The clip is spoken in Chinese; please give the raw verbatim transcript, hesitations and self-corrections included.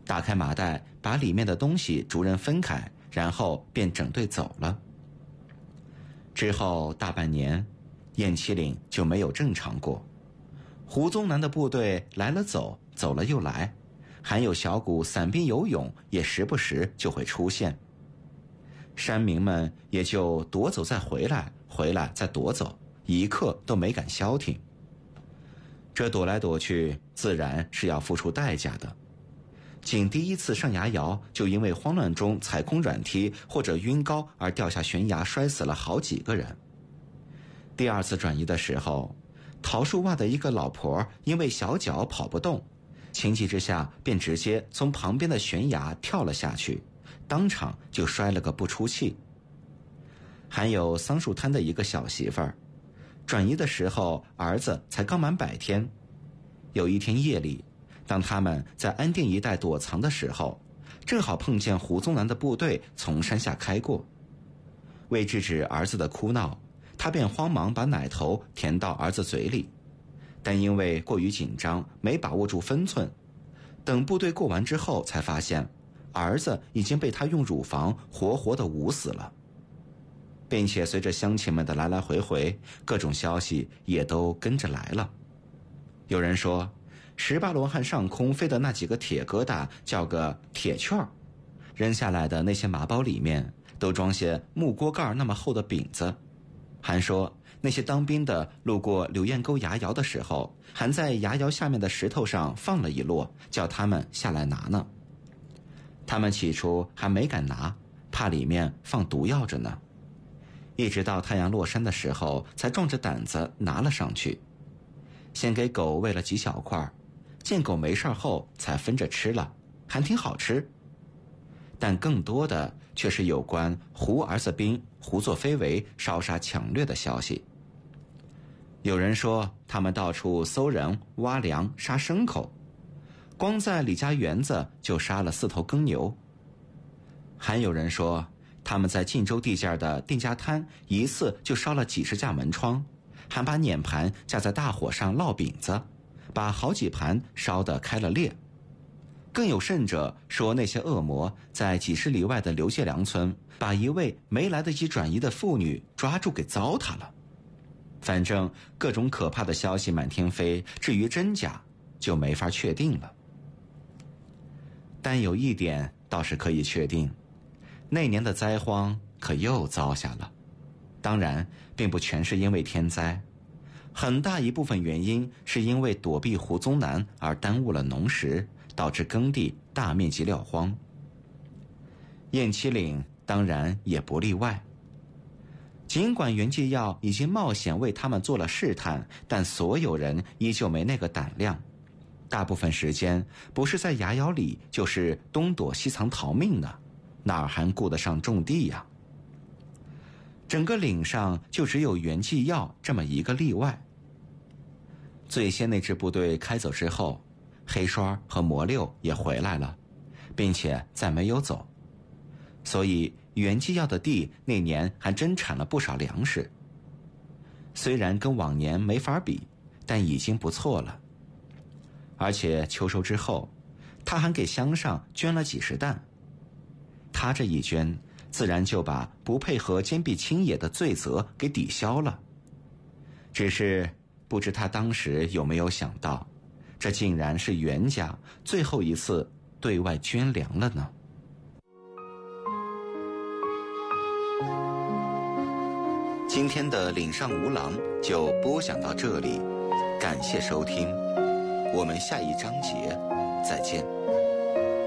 打开麻袋，把里面的东西逐人分开，然后便整队走了。之后大半年，雁栖岭就没有正常过。胡宗南的部队来了走，走了又来，还有小股散兵游勇也时不时就会出现。山民们也就夺走再回来，回来再夺走，一刻都没敢消停。这躲来躲去，自然是要付出代价的。仅第一次上崖窑，就因为慌乱中踩空软梯或者晕高而掉下悬崖，摔死了好几个人。第二次转移的时候，桃树洼的一个老婆因为小脚跑不动，情急之下便直接从旁边的悬崖跳了下去，当场就摔了个不出气。还有桑树滩的一个小媳妇儿，转移的时候儿子才刚满百天，有一天夜里，当他们在安定一带躲藏的时候，正好碰见胡宗南的部队从山下开过。为制止儿子的哭闹，他便慌忙把奶头填到儿子嘴里，但因为过于紧张，没把握住分寸。等部队过完之后，才发现儿子已经被他用乳房活活地捂死了。并且随着乡亲们的来来回回，各种消息也都跟着来了。有人说，十八罗汉上空飞的那几个铁疙瘩叫个铁券儿，扔下来的那些麻包里面都装些木锅盖那么厚的饼子。还说那些当兵的路过柳堰沟崖窑的时候，还在崖窑下面的石头上放了一摞，叫他们下来拿呢。他们起初还没敢拿，怕里面放毒药着呢。一直到太阳落山的时候，才壮着胆子拿了上去。先给狗喂了几小块，见狗没事后才分着吃了，还挺好吃。但更多的却是有关胡儿子兵胡作非为、烧杀抢掠的消息。有人说他们到处搜人、挖粮、杀牲口，光在李家园子就杀了四头耕牛。还有人说他们在晋州地界的定家滩一次就烧了几十架门窗，还把碾盘架在大火上烙饼子，把好几盘烧得开了裂。更有甚者说，那些恶魔在几十里外的刘介良村，把一位没来得及转移的妇女抓住给糟蹋了。反正各种可怕的消息满天飞，至于真假就没法确定了。但有一点倒是可以确定，那年的灾荒可又遭下了。当然并不全是因为天灾，很大一部分原因是因为躲避胡宗南而耽误了农时，导致耕地大面积撂荒。雁栖岭当然也不例外。尽管袁继耀已经冒险为他们做了试探，但所有人依旧没那个胆量。大部分时间不是在崖窑里，就是东躲西藏逃命呢，哪儿还顾得上种地呀？整个岭上就只有袁继耀这么一个例外。最先那支部队开走之后，黑刷和魔六也回来了，并且再没有走，所以袁继耀的地那年还真产了不少粮食。虽然跟往年没法比，但已经不错了。而且秋收之后，他还给乡上捐了几十担。他这一捐，自然就把不配合坚壁清野的罪责给抵消了。只是不知他当时有没有想到，这竟然是袁家最后一次对外捐粮了呢？今天的岭上无狼就播讲到这里，感谢收听，我们下一章节再见。